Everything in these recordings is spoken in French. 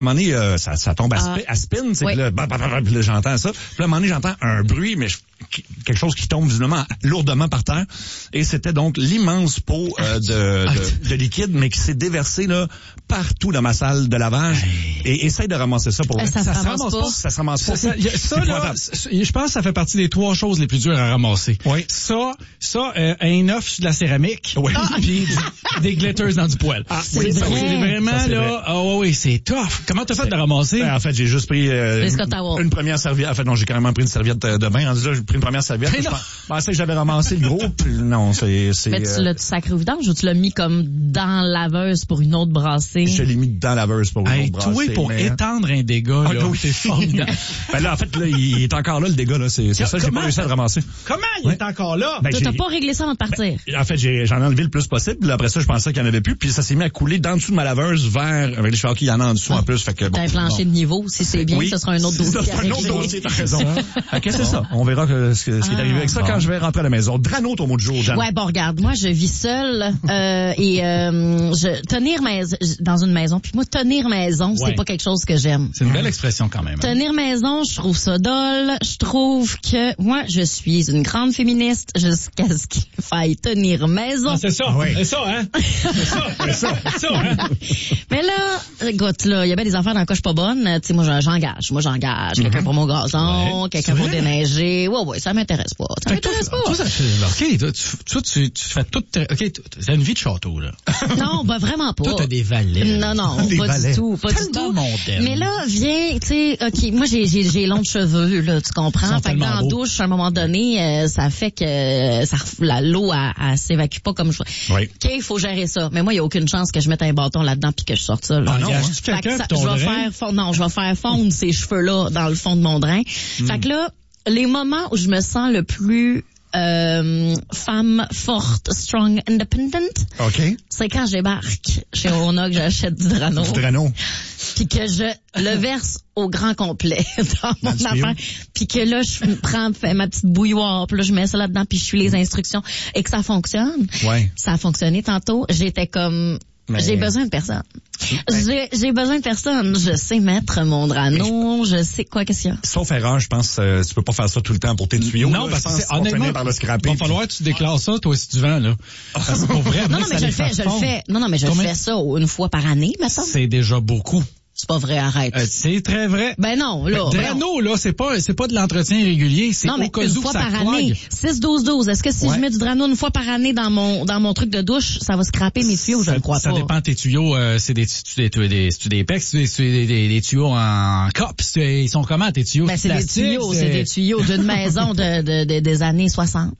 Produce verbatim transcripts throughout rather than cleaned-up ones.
un moment donné, euh, ça, ça tombe à, Ah. spi- à spin, c'est Oui. que là, bah, bah, bah, bah, puis là, j'entends ça. Puis là, à un moment donné, j'entends un bruit, mais je- qui- quelque chose qui tombe visiblement lourdement par terre. Et c'était donc l'immense pot euh, de, de, de liquide, mais qui s'est déversé là partout dans ma salle de lavage. Et essaye de ramasser ça pour Eh, vrai. ça se ramasse pas. Ça se ramasse pas. Ça, ça, y a- ça, C'est là, épouvantable. c- je pense que ça fait partie des trois choses les plus dures à ramasser. Oui. Ça, ça, euh, un œuf sur de la céramique, Oui. puis du- des glitters dans du poêle. Ah, C'est oui, ça, vrai. oui. C'est vraiment, Ça, c'est vrai. là, ah oui, c'est tough. Comment t'as fait de ramasser? Ben, en fait, j'ai juste pris euh, Les Scott une, Towels. une première serviette. En fait, non, j'ai carrément pris une serviette euh, de bain. Rendu là, j'ai pris une première serviette. Mais Je non. pensais que j'avais ramassé le gros. Puis non, c'est... c'est Mais tu euh, l'as sacré au vidange ou tu l'as mis comme dans la laveuse pour une autre brassée? je l'ai mis dans la laveuse pour Hey, une autre brassée, toi, pour mais- étendre un dégât, Ah, là, oui. c'est formidable. Ben là, en fait, là, il est encore là, le dégât, là. C'est, c'est ça, j'ai Comment pas réussi à le ramasser. Comment il Ouais. est encore là? Ben, Toi, j'ai- t'as pas réglé ça avant de partir? En fait, j'ai, j'en ai enlevé le plus possible. Puis là, après ça, je pensais qu'il y en avait plus. Puis ça s'est mis à couler dans dessous de ma laveuse vers, avec les cheveux qui il y en a en dessous en plus. Fait que bon. T'as un plancher de niveau. Si c'est bien, Oui. ce sera un autre dossier. C'est à un autre régler. dossier, t'as raison. Ok, c'est ça. On verra que, ce, que- ce qui est arrivé avec ça quand je vais rentrer à la maison. Drano, ton mot de jour, Jeanne. Ouais, bon, regarde, moi, je vis seule euh, et euh, je, tenir maison dans une maison. Puis moi, tenir maison, Ouais. c'est pas quelque chose que j'aime. C'est une belle expression quand même. hein. Tenir maison, je trouve ça dole. Je trouve que moi, je suis une grande féministe jusqu'à ce qu'il faille tenir maison. Ah, c'est ça, Oui. c'est ça, hein? C'est ça, c'est ça, c'est ça, hein? Mais là, écoute, là, il y a bien des affaires dans quoi je suis pas bonne. Tu sais, moi, j'en- j'engage. Moi, j'engage. Quelqu'un pour mon gazon, Ouais. quelqu'un C'est pour vrai? déneiger. Ouais, ouais, ça m'intéresse pas. Ça Fait que m'intéresse toi, pas. toi, ça fait, ok, toi, tu, toi, tu, tu fais tout, ok, t'as une vie de château, là. Non, ben vraiment pas. Toi, t'as des valets. Non, non, Des pas valets. du tout, pas du Tellement tout. mondaine. Mais là, viens, tu sais, ok, moi j'ai j'ai j'ai longs cheveux, là, tu comprends. Ils sont Fait que tellement dans la beaux. douche, à un moment donné, euh, ça fait que euh, ça ref- la l'eau elle, elle s'évacue pas comme je. Oui. Ok, il faut gérer ça. Mais moi, il y a aucune chance que je mette un bâton là-dedans puis que je sorte ça. Là. Ah non, Engages-tu Fait que quelqu'un ça- pour ton je vais drain? faire fondre, non, je vais faire fondre ces cheveux-là dans le fond de mon drain. Fait que là, les moments où je me sens le plus euh, femme forte, strong, independent, OK. c'est quand je débarque chez Rona que j'achète du Drano, Drano. puis que je le verse au grand complet dans mon le tuyau. affaire, puis que là je me prends fais ma petite bouilloire, puis là je mets ça là-dedans, puis je suis les instructions et que ça fonctionne. Ouais. Ça a fonctionné tantôt. J'étais comme Mais- j'ai besoin de personne. J'ai j'ai besoin de personne. Je sais mettre mon Drano, je sais quoi qu'est-ce qu'il y a. Sauf erreur, je pense, euh, tu peux pas faire ça tout le temps pour tes tuyaux. Non, là. parce Je que pense c'est, qu'on va honnêtement, finir par le scraper. va falloir que tu déclares ça, toi, si tu vends, là. Parce que pour vrai, Non, moi, non, ça mais je les le fais, fait je le fondre. fais. Non, non, mais je Combien- fais ça une fois par année, maintenant. C'est déjà beaucoup. C'est pas vrai, arrête. Euh, c'est très vrai. Ben non, là. Drano, là, c'est pas, c'est pas de l'entretien régulier, c'est Non, mais au cas une où fois que ça par clogue. année. six douze douze. Est-ce que si Ouais. je mets du Drano une fois par année dans mon dans mon truc de douche, ça va scraper mes tuyaux? Je ça, ne crois ça pas. dépend de tes tuyaux, euh, c'est des, tu- des, des, des, c'est des pecs, c'est des, c'est des, des, des tuyaux en cop, c'est- ils sont comment tes tuyaux? Ben, c'est des Plastiques, tuyaux, c'est des tuyaux d'une maison de, de, de- des années soixante.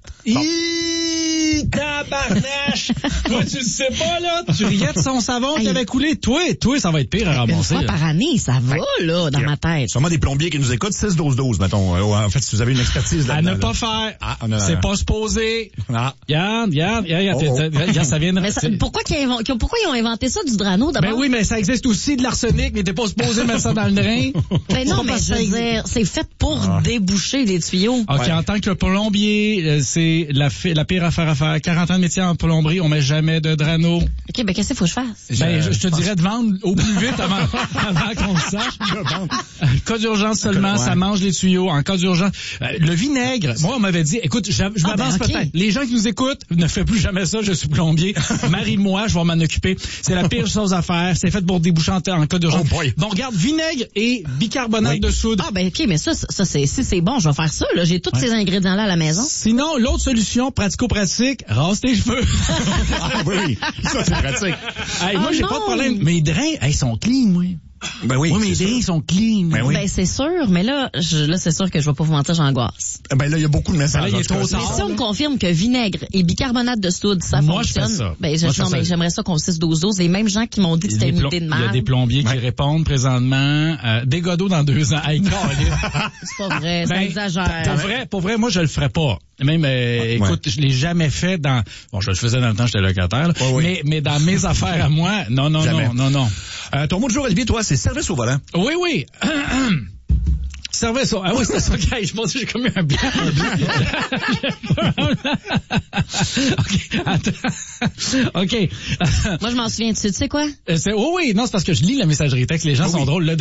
Hi, tabarnache! Toi, tu le sais pas, là, tu riais de son savon qui Hey. avait coulé. Toi, toi, ça va être pire à Une ramasser. fois là. par année, ça va, là, dans ma tête. Sûrement des plombiers qui nous écoutent, six douze douze, mettons. Euh, En fait, si vous avez une expertise À là-dedans. ne pas là. faire. Ah, on a- C'est pas supposé. Ah. Regarde, regarde, regarde, Oh, oh. regarde, regarde, ça vient de... Mais ça, c'est- pourquoi, qu'ils ont, qu'ils ont- pourquoi ils ont inventé ça du Drano d'abord? Ben oui, mais ça existe aussi de l'arsenic, mais t'es pas supposé mettre ça dans le drain. Ben non, Pas mais parce je que veux ça dire, c'est fait pour Ah. déboucher les tuyaux. OK, Ouais. en tant que plombier, euh, c'est la, fi- la pire affaire à faire. quarante ans de métier en plomberie, on met jamais de Drano. OK, ben qu'est-ce qu'il faut que je fasse? Ben, je, je te pense- dirais de vendre au plus vite avant, avant qu'on le sache. En cas d'urgence seulement, Ouais. ça mange les tuyaux. En cas d'urgence, euh, le vinaigre, moi, on m'avait dit, écoute, je, je Ah, m'avance ben, ok. peut-être. Les gens qui nous écoutent, ne fais plus jamais ça, je suis plombier. Marie-moi, je vais m'en occuper. C'est la pire chose à faire. C'est fait pour déboucher en, en cas d'urgence. Oh boy. Bon, regarde, vinaigre et bicarbonate Oui. de soude. Ah, ben OK, mais ça, ça c'est, si c'est bon, je vais faire ça, là. J'ai tous ces ingrédients-là à la maison. Sinon, l'autre solution, pratico-pratique, rase tes cheveux. Ah oui, oui. Ça, c'est pratique. Hey, moi, Oh j'ai non. pas de problème. Mes drains, hey, ils sont clean, moi. Ben oui. Oui, mes c'est drains, ils sont clean. Ben oui. Ben, c'est sûr, mais là, je, là, c'est sûr que je vais pas vous mentir, j'angoisse. sûr. Ben là, il y a beaucoup de messages. Ben là, il est en tout cas. trop C'est- tard. Mais si on me confirme que vinaigre et bicarbonate de soude, ça Moi, je fonctionne. fais ça. Ben, je, Moi, je non, fais mais ça. j'aimerais ça qu'on six douze douze. Les mêmes gens qui m'ont dit que Il y a c'était des une plom- idée de il y a merde. des plombiers qui Ouais. répondent présentement. Euh, des godots dans deux ans. Hey, câlisse. C'est pas vrai, ça Ben, exagère. Pour vrai, pour vrai, moi, je le ferais pas. Même, euh, écoute, je l'ai jamais fait dans... Bon, je le faisais dans le temps, j'étais locataire. là. Ouais, oui. Mais, mais dans mes affaires à moi, non, non, Jamais. non, non, non. Euh, ton mot de jour, Olivier, toi, c'est service au volant. Oui, oui. servais ça. Ah oui, c'était ça. Okay, je pense que j'ai comme eu un blanc. Un blanc. OK, attends. OK. Moi, je m'en souviens. Tu sais quoi? Euh, c'est, oh oui, non, c'est parce que je lis la messagerie texte. Les gens Oh sont oui. drôles. Le